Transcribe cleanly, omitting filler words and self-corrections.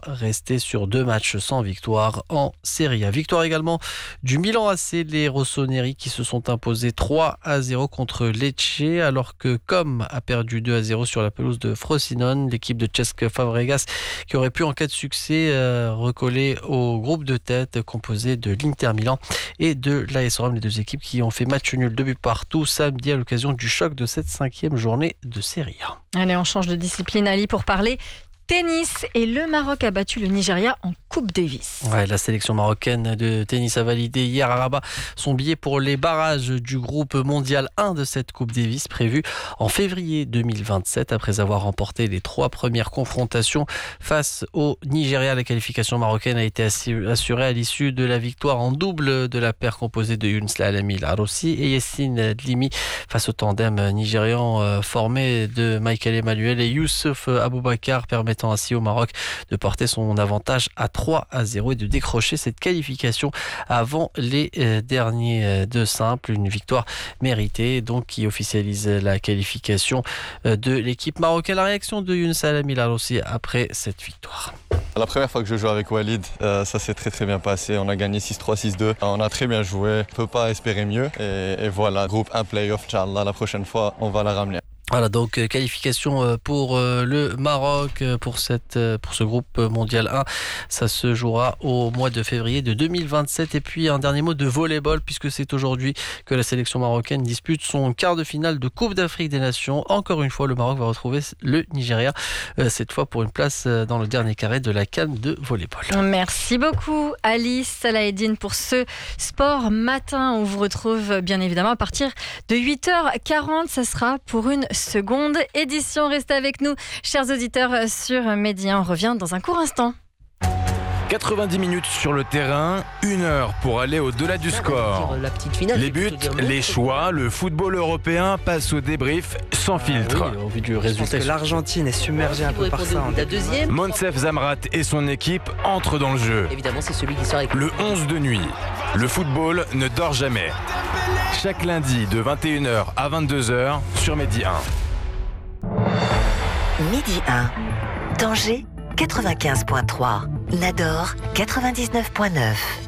rester sur 2 matchs sans victoire en Serie A. Victoire également du Milan AC, les rossoneri qui se sont imposés 3-0 contre Lecce, alors que Comme a perdu 2-0 sur la pelouse de Frosinone. L'équipe de Cesc Fabregas qui aurait pu en cas de succès recoller au groupe de tête composé de l'Inter Milan et de l'AS Rome, les deux équipes qui ont fait match nul 2 buts partout samedi à l'occasion du choc de cette 5e journée de Serie A. Allez, on change de discipline, Ali, pour parler tennis. Et le Maroc a battu le Nigeria en Coupe Davis. Ouais, la sélection marocaine de tennis a validé hier à Rabat son billet pour les barrages du groupe mondial 1 de cette Coupe Davis prévue en février 2027. Après avoir remporté les 3 premières confrontations face au Nigeria, la qualification marocaine a été assurée à l'issue de la victoire en double de la paire composée de Younes Alami Larossi et Yacine Dlimi face au tandem nigérian formé de Michael Emmanuel et Youssouf Aboubakar, permettant ainsi au Maroc de porter son avantage à 3-0 et de décrocher cette qualification avant les derniers de simple. Une victoire méritée donc qui officialise la qualification de l'équipe marocaine. La réaction de Younes Alami Larossi après cette victoire. La première fois que je joue avec Walid, ça s'est très bien passé. On a gagné 6-3, 6-2. On a très bien joué. On ne peut pas espérer mieux. Et voilà, groupe 1 playoff, Inch'Allah, la prochaine fois, on va la ramener. Voilà, donc qualification pour le Maroc pour ce groupe mondial 1. Ça se jouera au mois de février de 2027. Et puis un dernier mot de volleyball, puisque c'est aujourd'hui que la sélection marocaine dispute son quart de finale de Coupe d'Afrique des Nations. Encore une fois, le Maroc va retrouver le Nigeria, cette fois pour une place dans le dernier carré de la CAN de volleyball. Merci beaucoup Alice Salaheddine pour ce Sport Matin. On vous retrouve bien évidemment à partir de 8h40. Ça sera pour une seconde édition. Restez avec nous, chers auditeurs, sur Média. On revient dans un court instant. 90 minutes sur le terrain, 1 heure pour aller au-delà du score. Les buts, les choix, le football européen passe au débrief sans filtre. Oui, au vu du résultat. L'Argentine est submergée un peu par ça. La deuxième. Monsef Zamrat et son équipe entrent dans le jeu. Évidemment, c'est celui qui sort avec le 11 de nuit. Le football ne dort jamais. Chaque lundi de 21h à 22h sur Midi 1. Midi 1. Tanger 95.3. Nador 99.9.